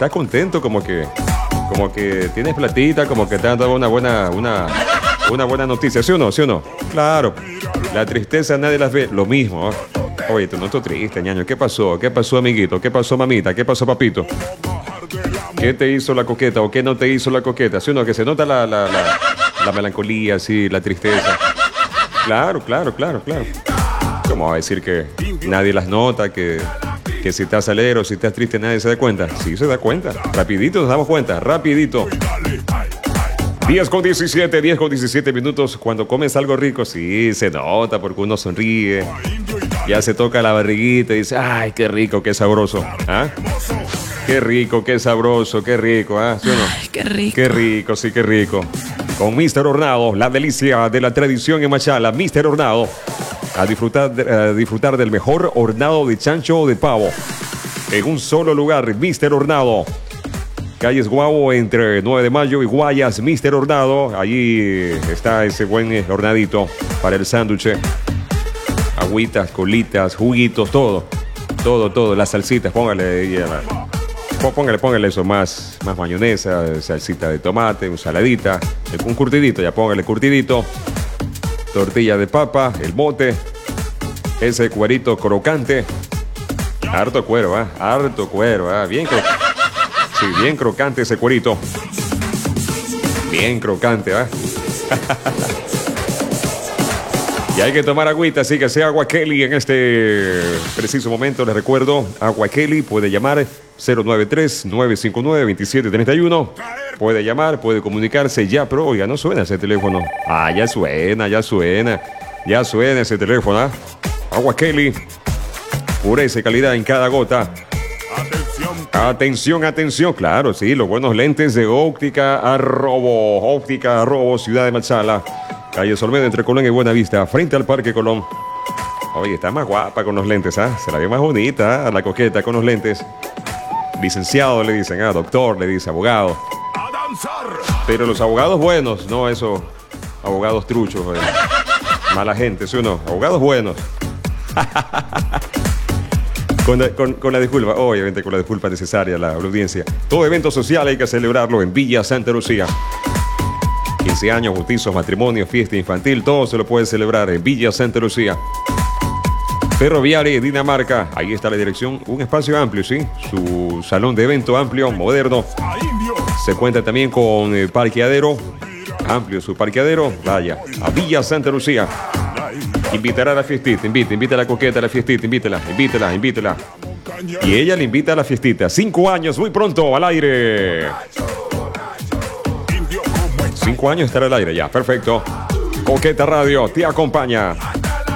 estás contento, como que tienes platita, como que te han dado una buena noticia, ¿sí o no? ¿Sí o no? Claro, la tristeza nadie las ve, lo mismo, ¿eh? Oye, tú no estás triste, ñaño. ¿Qué pasó? ¿Qué pasó, amiguito? ¿Qué pasó, mamita? ¿Qué pasó, papito? ¿Qué te hizo la coqueta o qué no te hizo la coqueta? ¿Sí o no? Que se nota la melancolía, sí, la tristeza. Claro. ¿Cómo va a decir que nadie las nota? Que si estás alegre o si estás triste nadie se da cuenta. Sí, se da cuenta. Rapidito nos damos cuenta. Rapidito. 10 con 17 minutos. Cuando comes algo rico, sí, se nota porque uno sonríe. Ya se toca la barriguita y dice, ay, qué rico, qué sabroso. ¿Ah? Qué rico, qué sabroso, qué rico. ¿Ah? ¿Sí o no? Ay, qué rico. Qué rico, sí, qué rico. Con Mr. Hornado, la delicia de la tradición en Machala. Mr. Hornado. A disfrutar del mejor hornado de chancho o de pavo. En un solo lugar, Mr. Hornado. Calles Guavo entre 9 de Mayo y Guayas, Mr. Hornado. Allí está ese buen hornadito para el sándwich. Agüitas, colitas, juguitos, todo. Las salsitas, póngale eso, más mayonesa, salsita de tomate, ensaladita, un curtidito, ya póngale curtidito. Tortilla de papa, el mote, ese cuerito crocante. Harto cuero, harto cuero, bien crocante ese cuerito. Bien crocante, Y hay que tomar agüita, así que sea Agua Kelly en este preciso momento. Les recuerdo, Agua Kelly puede llamar 093-959-2731. Puede llamar, puede comunicarse ya, pero oiga, no suena ese teléfono. Ya suena ese teléfono. Agua Kelly, pureza y calidad en cada gota. Atención, claro, sí, los buenos lentes de Óptica Arrobo, Ciudad de Machala. Calle Solmedo entre Colón y Buenavista, frente al Parque Colón. Oye, está más guapa con los lentes, se la ve más bonita, la coqueta con los lentes. Licenciado le dicen, doctor le dice, abogado. Pero los abogados buenos, no esos abogados truchos, mala gente, ¿sí o no? Abogados buenos. Con la disculpa, obviamente con la disculpa necesaria a la audiencia. Todo evento social hay que celebrarlo en Villa Santa Lucía. 15 años, bautizos, matrimonios, fiesta infantil, todo se lo puede celebrar en Villa Santa Lucía. Ferroviaria Dinamarca, ahí está la dirección, un espacio amplio, ¿sí? Su salón de evento amplio, moderno. Se cuenta también con parqueadero, amplio su parqueadero, vaya, a Villa Santa Lucía. Invitará a la fiestita, invita a la coqueta a la fiestita, invítela. Y ella le invita a la fiestita. 5 años, muy pronto, al aire. 5 años estará al aire ya, perfecto. Coqueta Radio te acompaña.